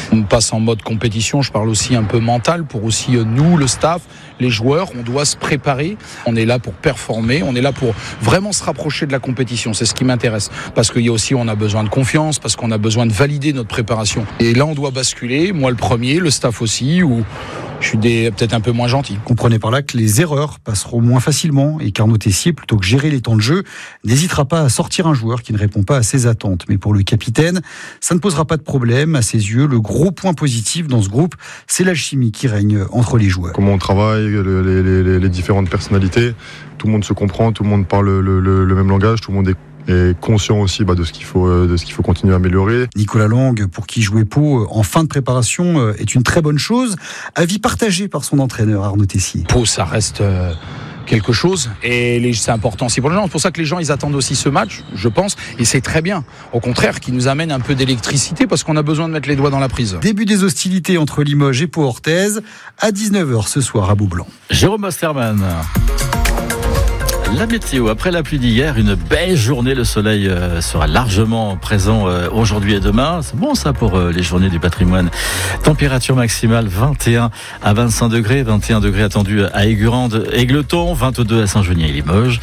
On passe en mode compétition, je parle aussi un peu mental pour aussi nous, le staff, les joueurs, on doit se préparer. On est là pour performer, on est là pour vraiment se rapprocher de la compétition, c'est ce qui m'intéresse. Parce qu'il y a aussi, on a besoin de confiance, parce qu'on a besoin de valider notre préparation. Et là, on doit basculer, moi le premier, le staff aussi, ou je suis peut-être un peu moins gentil. Comprenez par là que les erreurs passeront moins facilement et qu'Arnaud Tessier, plutôt que gérer les temps de jeu, n'hésitera pas à sortir un joueur qui ne répond pas à ses attentes. Mais pour le capitaine, ça ne posera pas de problème. À ses yeux, le gros point positif dans ce groupe, c'est l'alchimie qui règne entre les joueurs. Comment on travaille, les différentes personnalités, tout le monde se comprend, tout le monde parle le même langage, tout le monde est conscient aussi de ce qu'il faut continuer à améliorer. Nicolas Lang, pour qui jouer Pau en fin de préparation est une très bonne chose, avis partagé par son entraîneur Arnaud Tessier. Pau, ça reste quelque chose et c'est important aussi pour les gens. C'est pour ça que les gens ils attendent aussi ce match, je pense, et c'est très bien. Au contraire, qui nous amène un peu d'électricité parce qu'on a besoin de mettre les doigts dans la prise. Début des hostilités entre Limoges et Pau-Orthez à 19h ce soir à Beaublanc. Jérôme Osterman. La météo, après la pluie d'hier, une belle journée. Le soleil sera largement présent aujourd'hui et demain. C'est bon ça pour les journées du patrimoine. Température maximale 21 à 25 degrés. 21 degrés attendus à Aigurande, Égletons, 22 à Saint-Geniez et Limoges,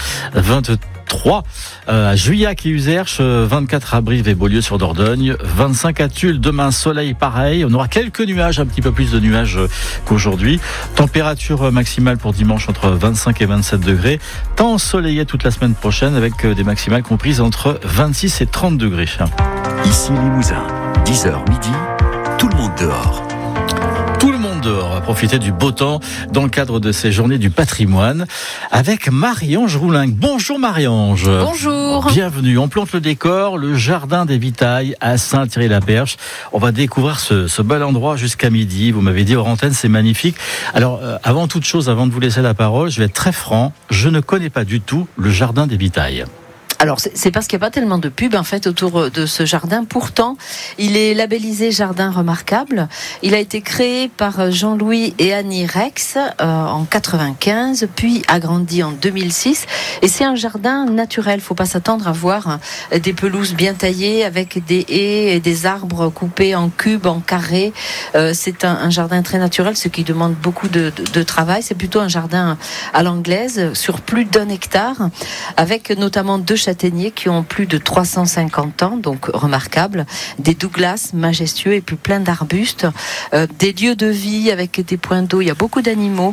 23 à Juillac et Uzerche, 24 à Brive et Beaulieu sur Dordogne, 25 à Tulle. Demain, soleil pareil. On aura quelques nuages, un petit peu plus de nuages qu'aujourd'hui. Température maximale pour dimanche entre 25 et 27 degrés. Temps ensoleillé toute la semaine prochaine avec des maximales comprises entre 26 et 30 degrés. Ici Limousin, 10h midi, tout le monde dehors. Tout le monde dehors va profiter du beau temps dans le cadre de ces journées du patrimoine avec Marie-Ange Roulingue. Bonjour Marie-Ange. Bonjour. Bienvenue. On plante le décor, le jardin des Vitailles à Saint-Thierry-la-Perche. On va découvrir ce bel endroit jusqu'à midi. Vous m'avez dit hors antenne, c'est magnifique. Alors, avant toute chose, avant de vous laisser la parole, je vais être très franc. Je ne connais pas du tout le jardin des Vitailles. Alors, c'est parce qu'il n'y a pas tellement de pub en fait autour de ce jardin. Pourtant, il est labellisé jardin remarquable. Il a été créé par Jean-Louis et Annie Rex en 95, puis agrandi en 2006. Et c'est un jardin naturel. Faut pas s'attendre à voir des pelouses bien taillées avec des haies et des arbres coupés en cubes, en carrés. C'est un jardin très naturel, ce qui demande beaucoup de travail. C'est plutôt un jardin à l'anglaise sur plus d'1 hectare, avec notamment 2 châtaigniers qui ont plus de 350 ans, donc remarquables, des Douglas majestueux et puis plein d'arbustes, des lieux de vie avec des points d'eau. Il y a beaucoup d'animaux.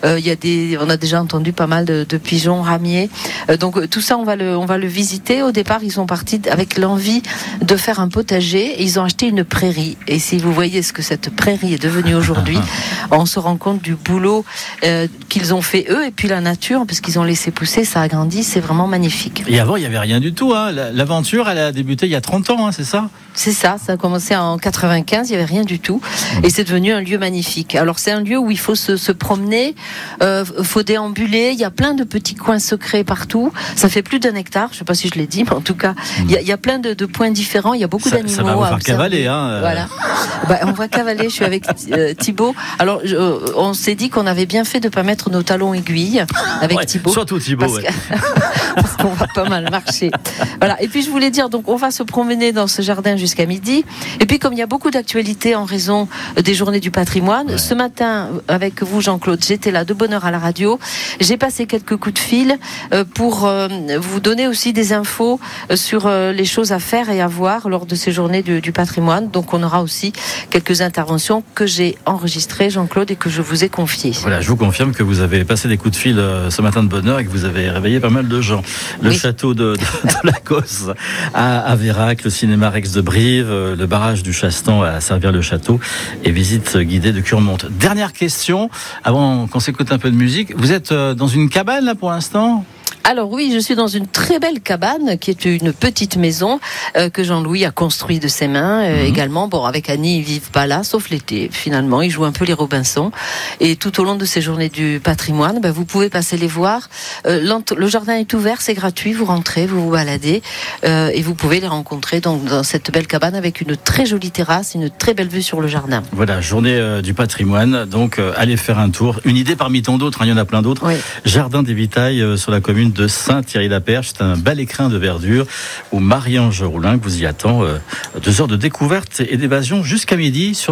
On a déjà entendu pas mal de pigeons ramiers. Donc tout ça, on va le visiter. Au départ, ils sont partis avec l'envie de faire un potager et ils ont acheté une prairie. Et si vous voyez ce que cette prairie est devenue aujourd'hui, on se rend compte du boulot qu'ils ont fait eux et puis la nature, parce qu'ils ont laissé pousser, ça a grandi, c'est vraiment magnifique. Et avant, il n'y avait rien du tout. L'aventure, elle a débuté il y a 30 ans, c'est ça ? C'est ça a commencé en 95, il n'y avait rien du tout. Et c'est devenu un lieu magnifique. Alors c'est un lieu où il faut se promener, faut déambuler, il y a plein de petits coins secrets partout. Ça fait plus d'1 hectare, je ne sais pas si je l'ai dit, mais en tout cas, il y a plein de points différents, il y a beaucoup d'animaux. Ça va vous faire cavaler. Voilà. On va cavaler, je suis avec Thibaut. Alors on s'est dit qu'on avait bien fait de ne pas mettre nos talons aiguilles avec Thibaut. Surtout Thibaut, parce qu'on va pas mal marcher. Voilà. Et puis je voulais dire, donc on va se promener dans ce jardin jusqu'à midi. Et puis comme il y a beaucoup d'actualités en raison des journées du patrimoine, ce matin avec vous Jean-Claude, j'étais là de bonne heure à la radio. J'ai passé quelques coups de fil pour vous donner aussi des infos sur les choses à faire et à voir lors de ces journées du patrimoine. Donc on aura aussi quelques interventions que j'ai enregistrées, Jean-Claude, et que je vous ai confiées. Voilà, je vous confirme que vous avez passé des coups de fil ce matin de bonne heure et que vous avez réveillé pas mal de gens. Le château de la Cosse à Vérac, le cinéma Rex de Brive, le barrage du Chastan à Servières-le-Château et visite guidée de Curmonte. Dernière question, avant qu'on s'écoute un peu de musique. Vous êtes dans une cabane là pour l'instant ? Alors oui, je suis dans une très belle cabane qui est une petite maison que Jean-Louis a construit de ses mains également. Bon, avec Annie, ils vivent pas là, sauf l'été. Finalement, ils jouent un peu les Robinson. Et tout au long de ces journées du patrimoine, vous pouvez passer les voir. Le jardin est ouvert, c'est gratuit. Vous rentrez, vous vous baladez et vous pouvez les rencontrer dans cette belle cabane avec une très jolie terrasse, une très belle vue sur le jardin. Voilà, journée du patrimoine. Donc, allez faire un tour. Une idée parmi tant d'autres, il y en a plein d'autres. Oui. Jardin des Vitailles sur la commune de Saint-Thierry-la-Perche. C'est un bel écrin de verdure où Marie-Ange Roulingue vous y attend. 2 heures de découverte et d'évasion jusqu'à midi sur